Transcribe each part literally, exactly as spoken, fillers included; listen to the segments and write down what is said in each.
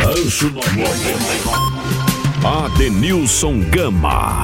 Rancho noventa e nove. Adenilson Gama.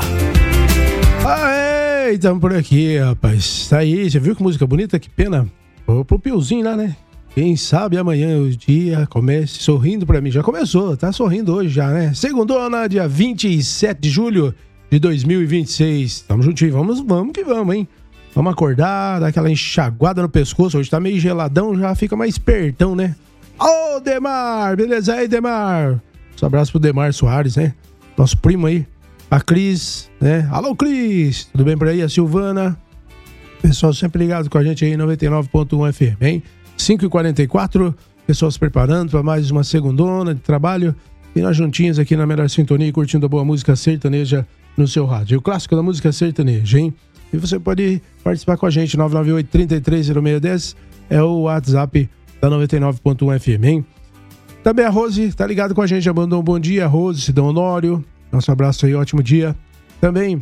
Aê, estamos por aqui, rapaz. Tá aí, você viu que música bonita? Que pena. Vou pro Piozinho lá, né? Quem sabe amanhã o dia comece sorrindo pra mim. Já começou, tá sorrindo hoje já, né? Segundona, dia vinte e sete de julho de dois mil e vinte e seis. Tamo juntinho, vamos, vamos que vamos, hein? Vamos acordar, dar aquela enxaguada no pescoço. Hoje tá meio geladão, já fica mais espertão, né? Ô, Demar! Beleza aí, Demar? Um abraço pro Demar Soares, né? Nosso primo aí. A Cris, né? Alô, Cris! Tudo bem por aí? A Silvana. Pessoal sempre ligado com a gente aí, noventa e nove ponto um F M, hein? cinco e quarenta e quatro, pessoal se preparando para mais uma segundona de trabalho. E nós juntinhos aqui na melhor sintonia, curtindo a boa música sertaneja no seu rádio. O clássico da música sertaneja, hein? E você pode participar com a gente, nove nove oito, três três zero seis um zero é o WhatsApp da noventa e nove ponto um F M, hein? Também a Rose, tá ligado com a gente, já mandou um bom dia. Rose, Sidão Honório, nosso abraço aí, ótimo dia. Também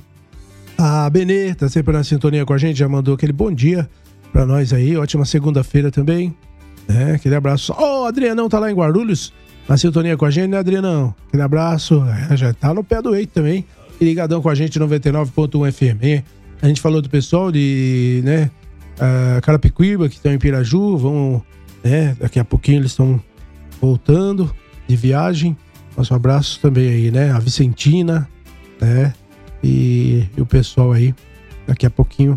a Benê, tá sempre na sintonia com a gente, já mandou aquele bom dia pra nós aí, ótima segunda-feira também, né? Aquele abraço. Ó, oh, Adrianão tá lá em Guarulhos, na sintonia com a gente, né, Adrianão? Aquele abraço, é, já tá no pé do eito também, e ligadão com a gente, noventa e nove ponto um F M, hein? A gente falou do pessoal de, né, uh, Carapicuíba, que estão em Piraju, vão, né, daqui a pouquinho eles estão voltando de viagem. Nosso abraço também aí, né, a Vicentina, né, e, e o pessoal aí, daqui a pouquinho,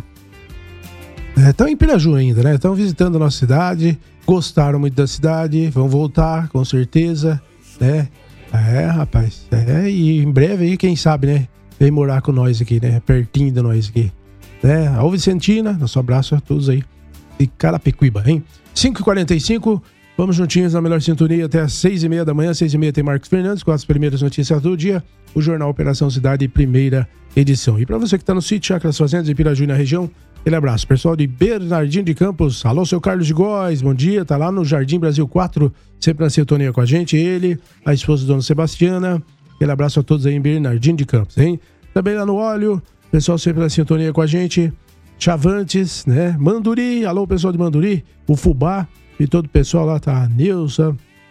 estão é, em Piraju ainda, né, estão visitando a nossa cidade, gostaram muito da cidade, vão voltar, com certeza, né, é, rapaz, é, e em breve aí, quem sabe, né, vem morar com nós aqui, né, pertinho de nós aqui, né, a Vicentina, nosso abraço a todos aí, de Carapicuíba, hein, cinco e quarenta e cinco, vamos juntinhos na melhor sintonia até às seis e meia da manhã. Seis e meia tem Marcos Fernandes com as primeiras notícias do dia. O Jornal Operação Cidade, primeira edição. E para você que está no sítio Chácaras Fazendas de Piraju e na região, aquele abraço. Pessoal de Bernardino de Campos. Alô, seu Carlos de Góes, bom dia. Tá lá no Jardim Brasil quatro, sempre na sintonia com a gente. Ele, a esposa do Dona Sebastiana. Aquele abraço a todos aí em Bernardino de Campos, hein? Também lá no Óleo, pessoal sempre na sintonia com a gente. Chavantes, né? Manduri, alô, pessoal de Manduri. O Fubá. E todo o pessoal lá, tá a Neuza,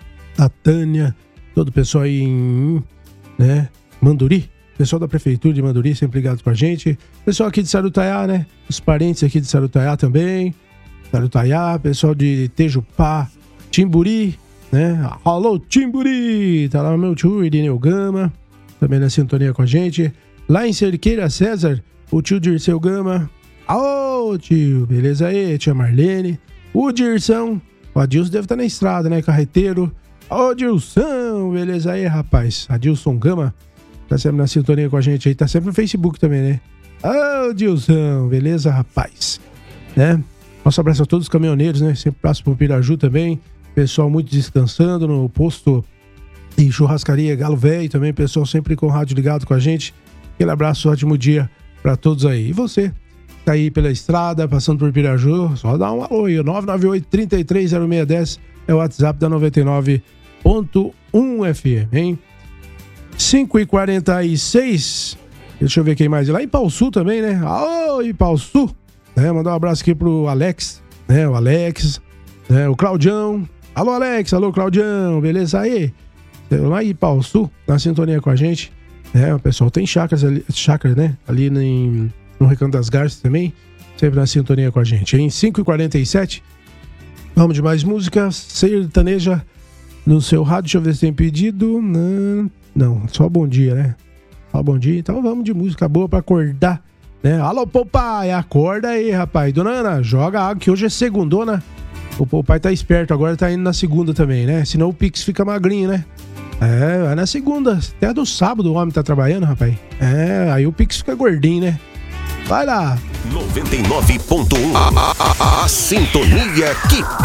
a Tânia, todo o pessoal aí em, né, Manduri, pessoal da Prefeitura de Manduri, sempre ligado com a gente. Pessoal aqui de Sarutaiá, né, os parentes aqui de Sarutaiá também, Sarutaiá, pessoal de Tejupá, Timburi, né, alô Timburi, tá lá o meu tio Irineu Gama, também na sintonia com a gente. Lá em Cerqueira César, o tio Dirceu Gama, alô tio, beleza aí, tia Marlene, o Dirção. O Adilson deve estar na estrada, né? Carreteiro. Ô, Dilson, beleza aí, rapaz? Adilson Gama tá sempre na sintonia com a gente aí. Tá sempre no Facebook também, né? Ô, Dilson, beleza, rapaz? Né? Nosso abraço a todos os caminhoneiros, né? Sempre próximo pro Piraju também. Pessoal muito descansando no posto e churrascaria Galo Velho também. Pessoal sempre com o rádio ligado com a gente. Aquele abraço, ótimo dia pra todos aí. E você? Tá aí pela estrada, passando por Piraju, só dá um alô aí, nove nove oito, três três zero seis um zero é o WhatsApp da noventa e nove ponto um F M, hein? cinco e quarenta e seis, deixa eu ver quem mais, lá em Pau Sul também, né? Alô, em Pau Sul, né? Mandar um abraço aqui pro Alex, né? O Alex, né? O Claudião, alô Alex, alô Claudião, beleza aí? Lá em Pau Sul, na sintonia com a gente, né? O pessoal tem chácaras, ali, chácaras, né? Ali em... no Recanto das Garças também, sempre na sintonia com a gente. Em cinco e quarenta e sete, vamos de mais música sertaneja no seu rádio. Deixa eu ver se tem pedido. Não, não, só bom dia, né? Só bom dia. Então vamos de música boa pra acordar, né? Alô, Popai, acorda aí, rapaz. Dona Ana, joga água que hoje é segundona. O Popai tá esperto, agora tá indo na segunda também, né? Senão o Pix fica magrinho, né? É, vai na segunda. Até do sábado o homem tá trabalhando, rapaz. É, aí o Pix fica gordinho, né? Vai lá. noventa e nove ponto um. A, a, a, a sintonia que